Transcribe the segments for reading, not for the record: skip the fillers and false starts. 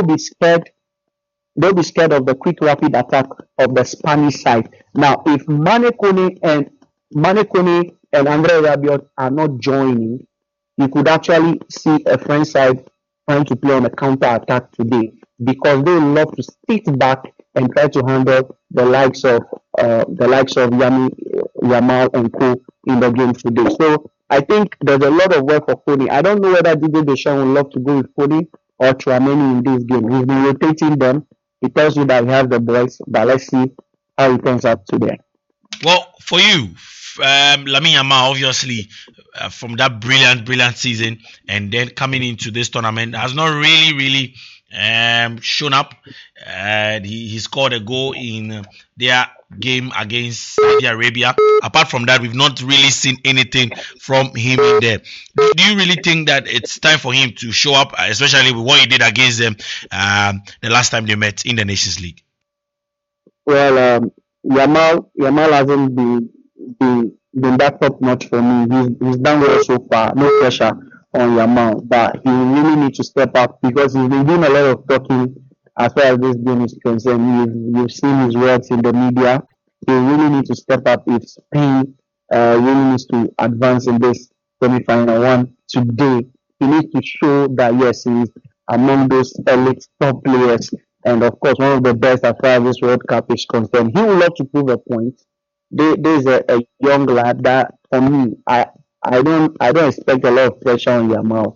will be scared. They'll be scared of the quick, rapid attack of the Spanish side. Now, if Mane Kone and Andre Rabiot are not joining, you could actually see a French side trying to play on a counter attack today because they love to sit back and try to handle the likes of Yami, Yamal and Co in the game today. So I think there's a lot of work for Kone. I don't know whether Didier Deschamps would love to go with Kone or Tchouameni in this game. He's been rotating them. It tells you that he has the boys, but let's see how it turns out today. Well, for you, Lamine Yamal, obviously, from that brilliant season, and then coming into this tournament, has not really shown up. He scored a goal in their game against Saudi Arabia. Apart from that, we've not really seen anything from him in there. Do you really think that it's time for him to show up, especially with what he did against them the last time they met in the Nations League? Well, Yamal hasn't been that top notch for me. He's done well so far. No pressure on Yamal, but he really needs to step up because he's been doing a lot of talking as far as this game is concerned. You've seen his words in the media. He really needs to step up if Spain really needs to advance in this semi-final one today. He needs to show that yes, he is among those elite top players and of course one of the best as far as this World Cup is concerned. He would love to prove a point. There's a young lad that for me I don't expect a lot of pressure on Yamal.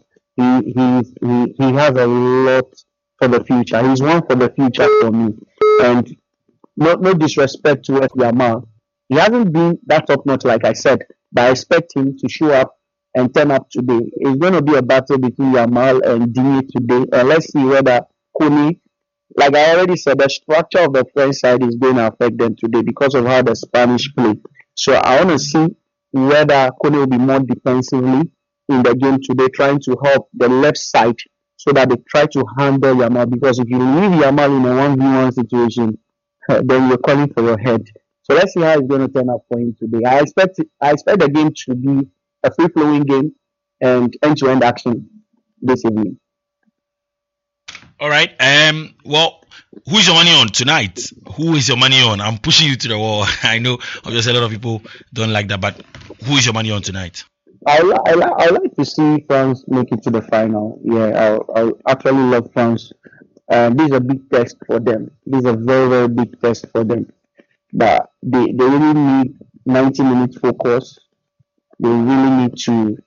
He has a lot for the future. He's one for the future for me. And no disrespect towards Yamal. He hasn't been that top notch like I said, but I expect him to show up and turn up today. It's going to be a battle between Yamal and Digne today. And let's see whether Kone, like I already said, the structure of the French side is going to affect them today because of how the Spanish play. So I want to see whether Kone will be more defensively in the game today, trying to help the left side so that they try to handle Yamal. Because if you leave Yamal in a 1v1 situation, then you're calling for your head. So let's see how it's going to turn out for him today. I expect the game to be a free-flowing game and end-to-end action this evening. All right. Well, who's your money on tonight? Who is your money on? I'm pushing you to the wall. I know obviously a lot of people don't like that, but who is your money on tonight? I like to see France make it to the final. Yeah, I actually love France. This is a big test for them. This is a very, very big test for them. But they really need 90 minutes focus. They really need to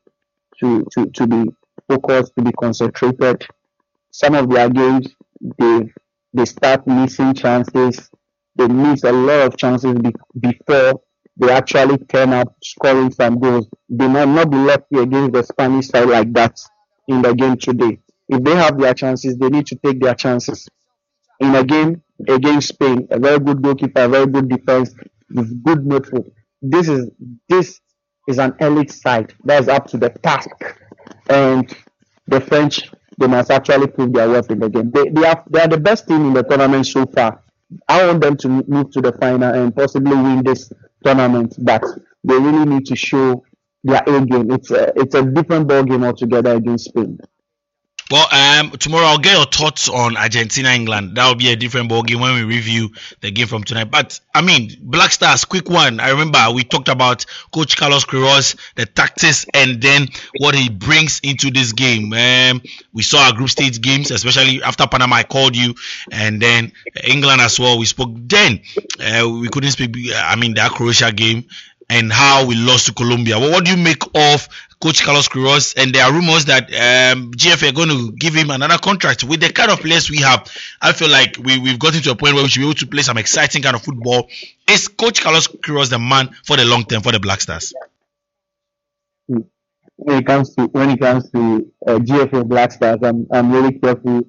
be focused, to be concentrated. Some of their games, they start missing chances. They miss a lot of chances before they actually turn up scoring some goals. They might not be lucky against the Spanish side like that in the game today. If they have their chances, they need to take their chances. In a game against Spain, a very good goalkeeper, a very good defense, with good midfield. This is an elite side that is up to the task, and the French, they must actually prove their worth in the game. They are the best team in the tournament so far. I want them to move to the final and possibly win this tournament, but they really need to show their A game. It's a different ball game altogether against Spain. Well, tomorrow I'll get your thoughts on Argentina, England. That will be a different ball game when we review the game from tonight. But I mean, Black Stars, quick one. I remember we talked about Coach Carlos Queiroz, the tactics, and then what he brings into this game. We saw our group stage games, especially after Panama. I called you, and then England as well. We spoke. Then we couldn't speak. I mean, that Croatia game and how we lost to Colombia. Well, what do you make of Coach Carlos Queiroz? And there are rumors that GFA are going to give him another contract. With the kind of players we have, I feel like we've gotten to a point where we should be able to play some exciting kind of football. Is Coach Carlos Queiroz the man for the long term for the Black Stars? When it comes to GFA Black Stars, I'm really careful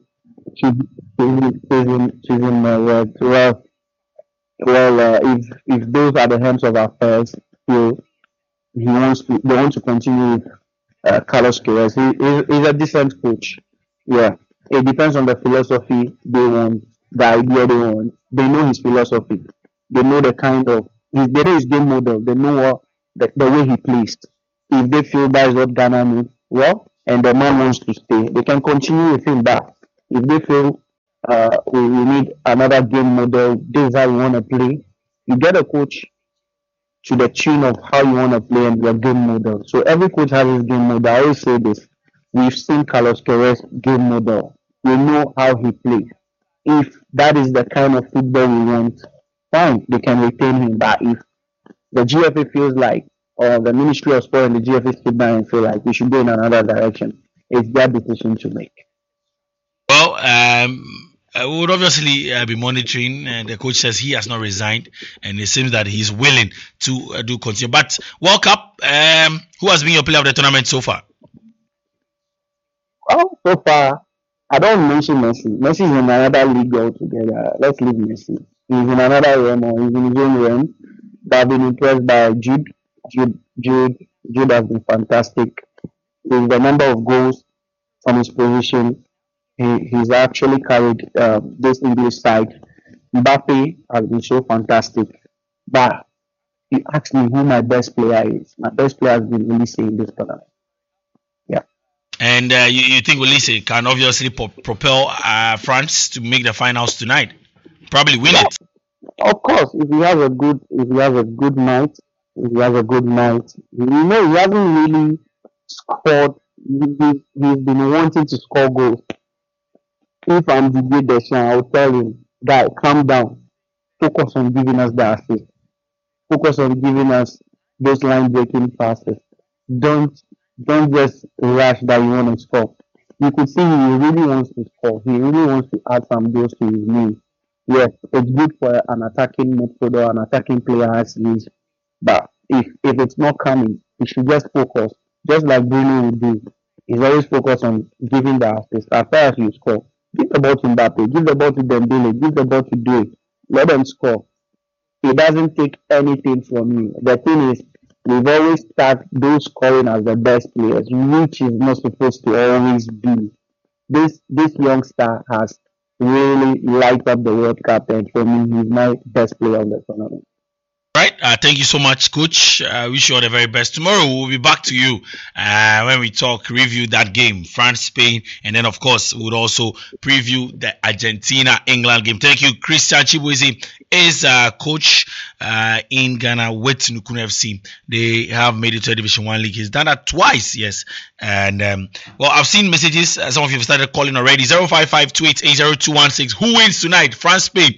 choosing my words. Well, if those are the hands of affairs, they want to continue with Carlos Queiroz. He's a decent coach. Yeah, it depends on the philosophy they want, the idea they want. They know his philosophy. They know they know his game model. They know the way he plays. If they feel that is what Ghana needs, well, and the man wants to stay, they can continue with him. But if they feel we need another game model. This is how we want to play. You get a coach to the tune of how you want to play and your game model. So every coach has his game model. I always say this. We've seen Carlos Queiroz game model. We know how he plays. If that is the kind of football we want, fine, they can retain him. But if the GFA feels like, or the Ministry of Sport and the GFA sit down and feel like we should go in another direction, it's their decision to make. Well, we would obviously be monitoring. The coach says he has not resigned, and it seems that he's willing to do continue. But World Cup, who has been your player of the tournament so far? Well, so far, I don't mention Messi. Messi is in another league altogether. Let's leave Messi. He's in another realm, or he's in his own realm. But I've been impressed by Jude. Jude has been fantastic. With the number of goals from his position, he's actually carried this English side. Mbappe has been so fantastic. But you ask me who my best player is. My best player has been Olise in this tournament. Yeah. And you think Olise can obviously propel France to make the finals tonight? Probably win it. Of course, if he has a good night, he hasn't really scored. He's been wanting to score goals. If I'm Didier Deschamps, I'll tell him, guy, calm down. Focus on giving us the assist. Focus on giving us those line-breaking passes. Don't just rush that you want to score. You could see he really wants to score. He really wants to add some goals to his name. Yes, it's good for an attacking midfielder, an attacking player as he is. But if it's not coming, he should just focus, just like Bruno would do. He's always focused on giving the assist. As far as you score, give the ball to Mbappe, give the ball to Dembele, give the ball to Due. Let them score. It doesn't take anything from you. The thing is, we've always tagged those scoring as the best players, which is not supposed to always be. This youngster has really light up the World Cup, and for me, he's my best player on the tournament. Right. Thank you so much, Coach. Wish you all the very best. Tomorrow we'll be back to you when we review that game, France, Spain, and then of course we'll also preview the Argentina-England game. Thank you. Christian Chibueze is coach in Ghana with Nukunu FC. They have made it to a Division 1 league. He's done that twice, yes. And well, I've seen messages. Some of you have started calling already. 05528802116. Who wins tonight? France, Spain.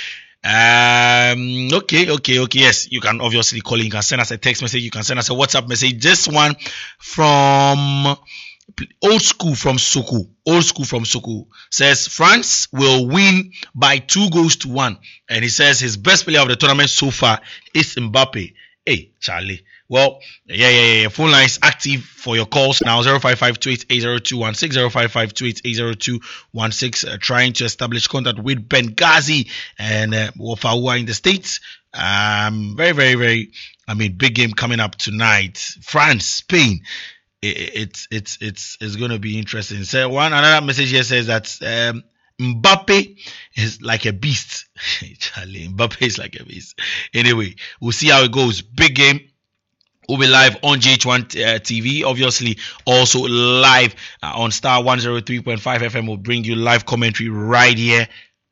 Okay. Yes, you can obviously call in. You can send us a text message. You can send us a WhatsApp message. This one from Old School from Soku says France will win by 2-1, and he says his best player of the tournament so far is Mbappe. Hey, Charlie. Well, yeah. Phone line is active for your calls now. 05528802160 05528802116. Trying to establish contact with Benghazi and Wafawa in the States. Very. Big game coming up tonight. France, Spain. It's going to be interesting. So another message here says that Mbappe is like a beast. Charlie, Mbappe is like a beast. Anyway, we'll see how it goes. Big game. We'll be live on GH1 TV, obviously also live on Star 103.5 FM. We'll bring you live commentary right here.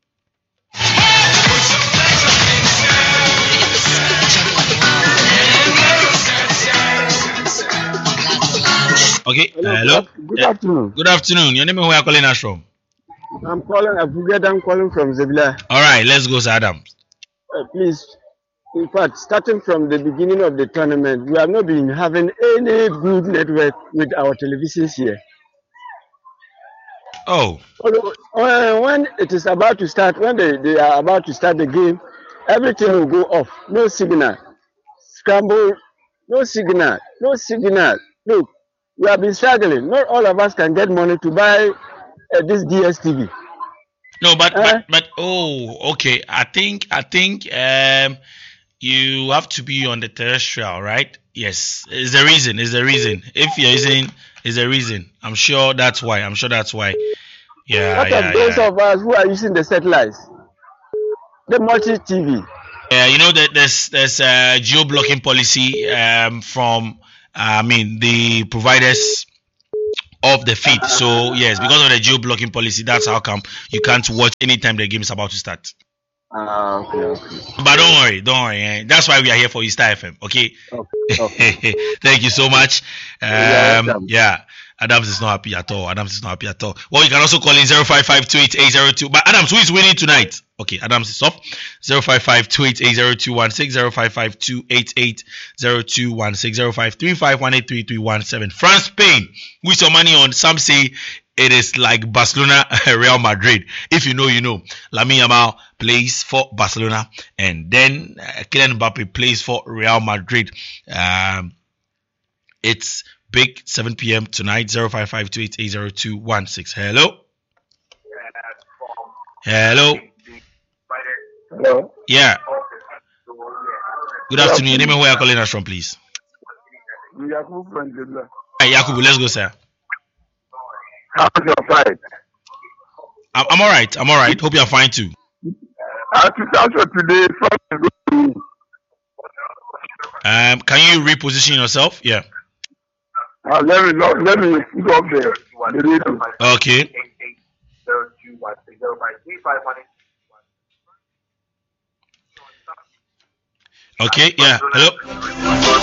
Okay, hello. Good afternoon. Good afternoon. Your name and where are you calling us from? I'm calling from Zebila. All right, let's go, Sir Adam. Please. In fact, starting from the beginning of the tournament, we have not been having any good network with our televisions here. Oh. When it is about to start, when they are about to start the game, everything will go off. No signal. Scramble. No signal. Look, we have been struggling. Not all of us can get money to buy this DSTV. No, but oh, okay. I think you have to be on the terrestrial, right? Yes, is the reason. If you're using, is the reason. I'm sure that's why. Yeah. What of those of us who are using the satellites, the multi-TV? Yeah, you know that there's a geo-blocking policy from the providers off the feed. So yes, because of the geo-blocking policy, that's how come you can't watch anytime the game is about to start. Okay. But don't worry. That's why we are here for Easter FM. Okay. Okay. Thank you so much. Yeah. Adams is not happy at all. Well, you can also call in 0552880. But Adams, who is winning tonight? Okay, Adams is off. 05528802160, 05528802160, 0535183317. France, Spain. With your money on, some say it is like Barcelona, Real Madrid. If you know, you know. Lamine Yamal plays for Barcelona, and then Kylian Mbappe plays for Real Madrid. It's big 7 p.m. tonight. 05528802160. Hello. Hello. Yeah. Good afternoon. Your name and where you're calling us from, please. Hey, Yakubu, let's go, sir. How's your fight? I'm all right. Hope you're fine too. Today, Can you reposition yourself? Yeah. let me go up there. Okay. Okay. Yeah. Hello.